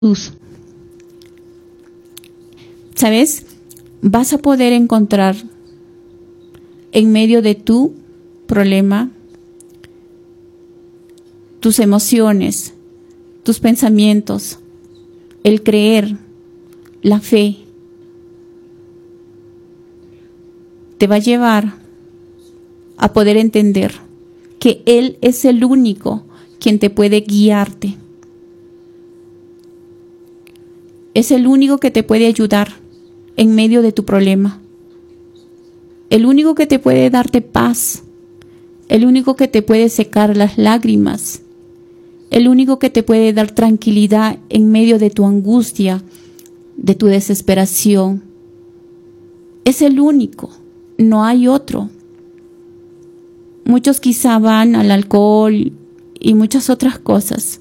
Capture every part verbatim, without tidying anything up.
luz. ¿Sabes? Vas a poder encontrar en medio de tu problema tus emociones, tus pensamientos, el creer, la fe. Te va a llevar a poder entender que Él es el único quien te puede guiarte. Es el único que te puede ayudar en medio de tu problema. El único que te puede darte paz. El único que te puede secar las lágrimas. El único que te puede dar tranquilidad en medio de tu angustia, de tu desesperación. Es el único, no hay otro. Muchos quizá van al alcohol y muchas otras cosas.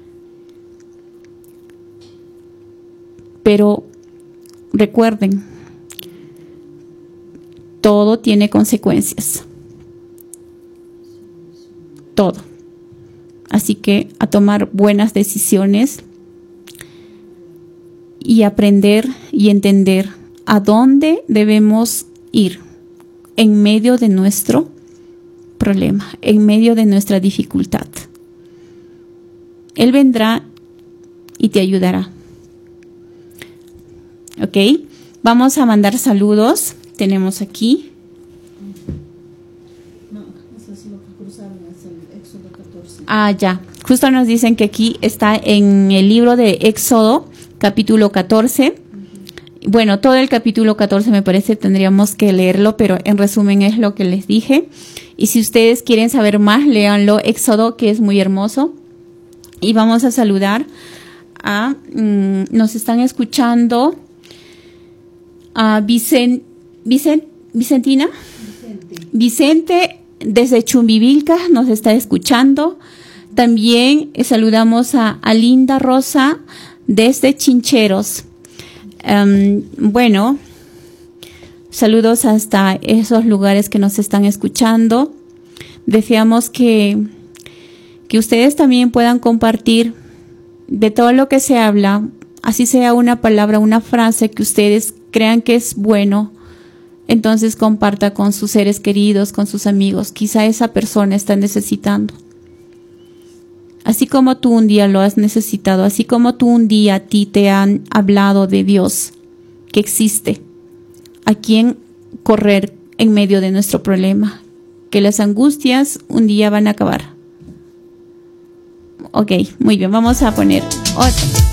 Pero recuerden, todo tiene consecuencias. Todo. Así que a tomar buenas decisiones y aprender y entender a dónde debemos ir en medio de nuestro problema, en medio de nuestra dificultad. Él vendrá y te ayudará. ¿Ok? Vamos a mandar saludos. Tenemos aquí. No, eso es lo que cruzaron, es el Éxodo catorce. Ah, ya. Justo nos dicen que aquí está en el libro de Éxodo, capítulo catorce. Uh-huh. Bueno, todo el capítulo catorce me parece tendríamos que leerlo, pero en resumen es lo que les dije. Y si ustedes quieren saber más, léanlo. Éxodo, que es muy hermoso. Y vamos a saludar a... Mmm, nos están escuchando a Vicen, Vicen, Vicentina. Vicente. Vicente desde Chumbivilca nos está escuchando. También eh, saludamos a, a Linda Rosa desde Chincheros. Um, bueno, saludos hasta esos lugares que nos están escuchando. Deseamos que, que ustedes también puedan compartir de todo lo que se habla, así sea una palabra, una frase que ustedes crean que es bueno. Entonces comparta con sus seres queridos, con sus amigos. Quizá esa persona está necesitando. Así como tú un día lo has necesitado, así como tú un día a ti te han hablado de Dios, que existe, a quien correr en medio de nuestro problema, que las angustias un día van a acabar. Ok, muy bien, vamos a poner otra.